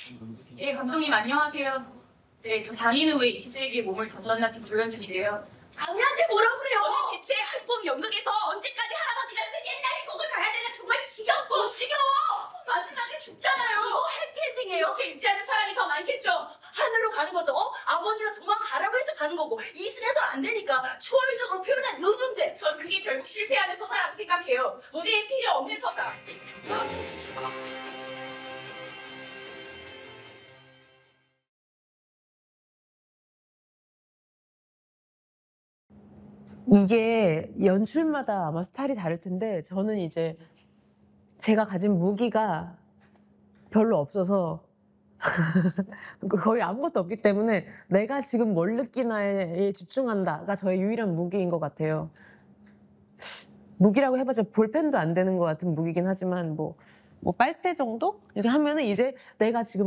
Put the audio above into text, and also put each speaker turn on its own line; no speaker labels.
예, 감독님 안녕하세요. 네, 저 장인의 왜 이시세에게 몸을 던졌나 김조연준이래요.
언니한테 뭐라고 그래요? 저는 대체 한국 연극에서 언제까지 할아버지가 쓴 옛날 곡을 봐야 되나 정말 지겹고 지겨워! 마지막에 죽잖아요. 이거 해피엔딩이에요. 이렇게 인지하는 사람이 더 많겠죠. 하늘로 가는 것도 아버지가 도망가라고 해서 가는 거고 이슬에서 안 되니까 초월적으로 표현한 연운데 전 그게 결국 실패하는 서사라고 생각해요. 무대에 필요 없는 서사.
이게 연출마다 아마 스타일이 다를 텐데 저는 이제 제가 가진 무기가 별로 없어서 거의 아무것도 없기 때문에 내가 지금 뭘 느끼나에 집중한다가 저의 유일한 무기인 것 같아요. 무기라고 해봤자 볼펜도 안 되는 것 같은 무기긴 하지만 뭐 빨대 정도? 이렇게 하면은 이제 내가 지금